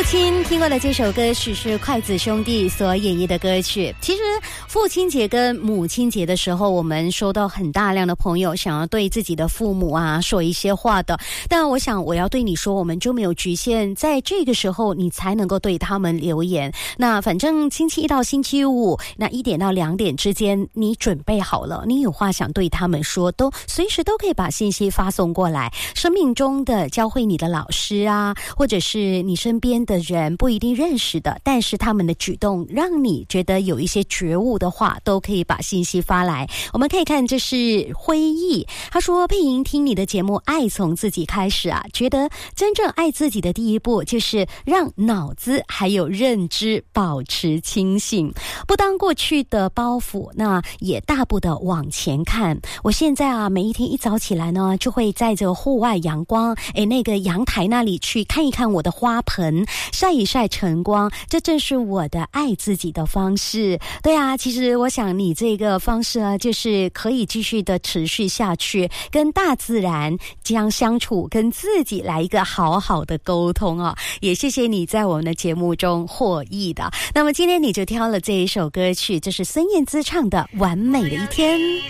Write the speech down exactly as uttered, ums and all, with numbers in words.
亲听过的这首歌曲是筷子兄弟所演绎的歌曲。其实父亲节跟母亲节的时候，我们收到很大量的朋友想要对自己的父母啊说一些话的，但我想我要对你说，我们就没有局限在这个时候你才能够对他们留言。那反正星期一到星期五那一点到两点之间，你准备好了，你有话想对他们说，都随时都可以把信息发送过来。生命中的教会你的老师啊，或者是你身边的人不一定认识的，但是他们的举动让你觉得有一些觉悟的话，都可以把信息发来。我们可以看，这是辉毅，他说佩莹听你的节目爱从自己开始啊，觉得真正爱自己的第一步就是让脑子还有认知保持清醒，不当过去的包袱，那也大步的往前看。我现在啊每一天一早起来呢，就会在这户外阳光诶那个阳台那里去看一看我的花盆，晒一晒晨光，这正是我的爱自己的方式。对啊，其实我想你这个方式呢，就是可以继续的持续下去，跟大自然这样相处，跟自己来一个好好的沟通哦。也谢谢你在我们的节目中获益的。那么今天你就挑了这一首歌曲，这是孙燕姿唱的《完美的一天》。